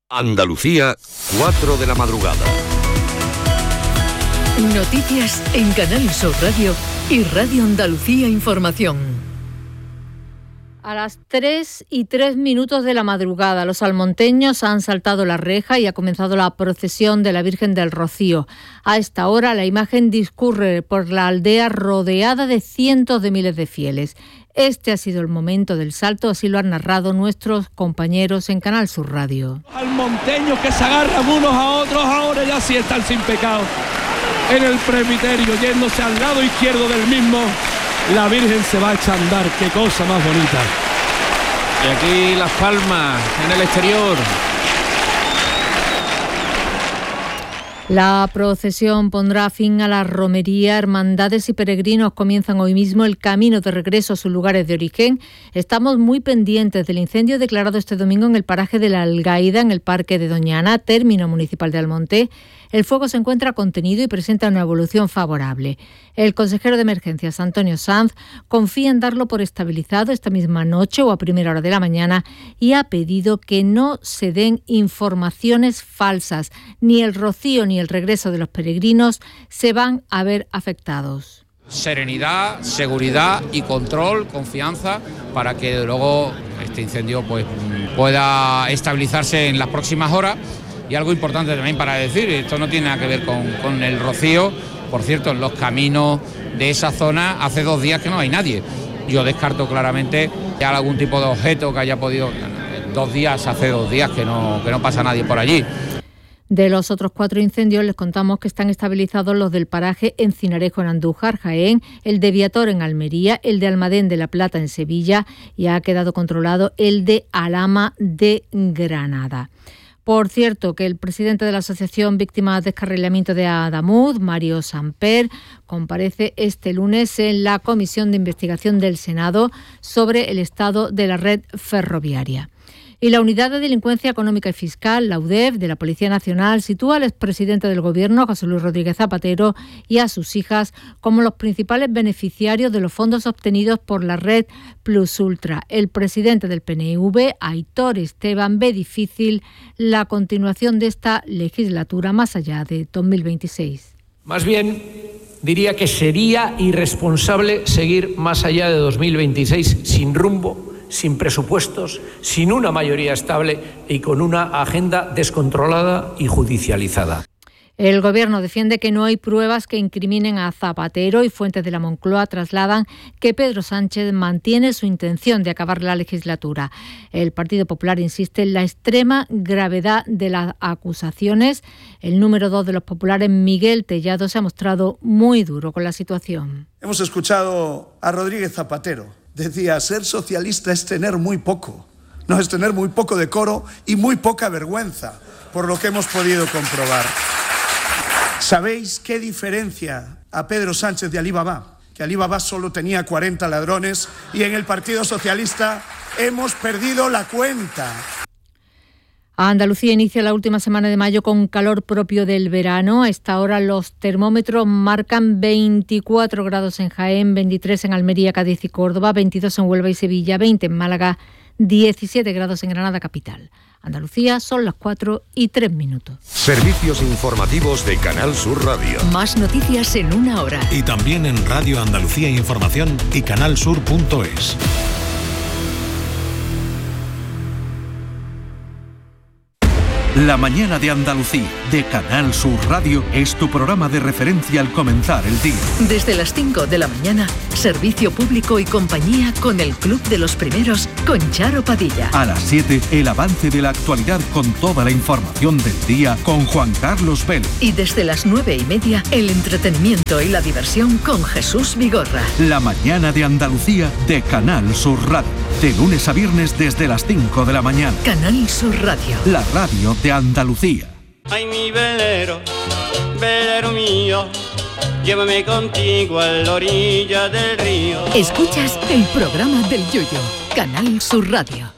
Andalucía, 4 de la madrugada. Noticias en Canal Sur Radio y Radio Andalucía Información. A las 3:03 de la madrugada, los salmonteños han saltado la reja y ha comenzado la procesión de la Virgen del Rocío. A esta hora, la imagen discurre por la aldea rodeada de cientos de miles de fieles. Este ha sido el momento del salto, así lo han narrado nuestros compañeros en Canal Sur Radio. Salmonteños que se agarran unos a otros, ahora ya sí están sin pecado. En el presbiterio, yéndose al lado izquierdo del mismo, la Virgen se va a echar a andar. Qué cosa más bonita. Y aquí Las Palmas, en el exterior. La procesión pondrá fin a la romería. Hermandades y peregrinos comienzan hoy mismo el camino de regreso a sus lugares de origen. Estamos muy pendientes del incendio declarado este domingo en el paraje de La Algaida, en el Parque de Doñana, término municipal de Almonte. El fuego se encuentra contenido y presenta una evolución favorable. El consejero de Emergencias, Antonio Sanz, confía en darlo por estabilizado esta misma noche o a primera hora de la mañana y ha pedido que no se den informaciones falsas. Ni el rocío ni el regreso de los peregrinos se van a ver afectados. Serenidad, seguridad y control, confianza, para que luego este incendio pueda estabilizarse en las próximas horas. Y algo importante también para decir, esto no tiene nada que ver con el rocío. Por cierto, en los caminos de esa zona hace 2 días que no hay nadie. Yo descarto claramente que haya algún tipo de objeto que haya podido... hace 2 días que no pasa nadie por allí. De los otros 4 incendios les contamos que están estabilizados los del paraje Encinarejo en Andújar, Jaén, el de Viator en Almería, el de Almadén de la Plata en Sevilla y ha quedado controlado el de Alhama de Granada. Por cierto, que el presidente de la Asociación Víctimas de Descarrilamiento de Adamuz, Mario Samper, comparece este lunes en la Comisión de Investigación del Senado sobre el estado de la red ferroviaria. Y la Unidad de Delincuencia Económica y Fiscal, la UDEF, de la Policía Nacional, sitúa al expresidente del Gobierno, José Luis Rodríguez Zapatero, y a sus hijas como los principales beneficiarios de los fondos obtenidos por la red Plus Ultra. El presidente del PNV, Aitor Esteban, ve difícil la continuación de esta legislatura más allá de 2026. Más bien, diría que sería irresponsable seguir más allá de 2026 sin rumbo, sin presupuestos, sin una mayoría estable y con una agenda descontrolada y judicializada. El Gobierno defiende que no hay pruebas que incriminen a Zapatero y fuentes de la Moncloa trasladan que Pedro Sánchez mantiene su intención de acabar la legislatura. El Partido Popular insiste en la extrema gravedad de las acusaciones. El número 2 de los populares, Miguel Tellado, se ha mostrado muy duro con la situación. Hemos escuchado a Rodríguez Zapatero. Decía, ser socialista es tener muy poco. No, es tener muy poco decoro y muy poca vergüenza, por lo que hemos podido comprobar. ¿Sabéis qué diferencia a Pedro Sánchez de Alibaba? Que Alibaba solo tenía 40 ladrones y en el Partido Socialista hemos perdido la cuenta. Andalucía inicia la última semana de mayo con calor propio del verano. A esta hora los termómetros marcan 24 grados en Jaén, 23 en Almería, Cádiz y Córdoba, 22 en Huelva y Sevilla, 20 en Málaga, 17 grados en Granada capital. Andalucía, son las 4:03. Servicios informativos de Canal Sur Radio. Más noticias en una hora. Y también en Radio Andalucía Información y canalsur.es. La mañana de Andalucía, de Canal Sur Radio, es tu programa de referencia al comenzar el día. Desde las 5 de la mañana, servicio público y compañía con el Club de los Primeros, con Charo Padilla. A las 7, el avance de la actualidad con toda la información del día con Juan Carlos Vélez. Y desde las 9:30, el entretenimiento y la diversión con Jesús Vigorra. La mañana de Andalucía, de Canal Sur Radio. De lunes a viernes desde las 5 de la mañana. Canal Sur Radio. La radio de Andalucía. Ay, mi velero, velero mío, llévame contigo a la orilla del río. Escuchas el programa del Yoyo, Canal Sur Radio.